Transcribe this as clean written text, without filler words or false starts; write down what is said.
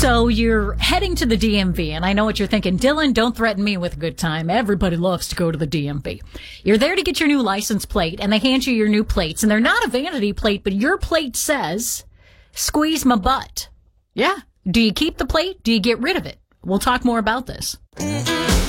So you're heading to the DMV, and I know what you're thinking. Dylan, don't threaten me with a good time. Everybody loves to go to the DMV. You're there to get your new license plate, and they hand you your new plates. And they're not a vanity plate, but your plate says, squeeze my butt. Yeah. Do you keep the plate? Do you get rid of it? We'll talk more about this.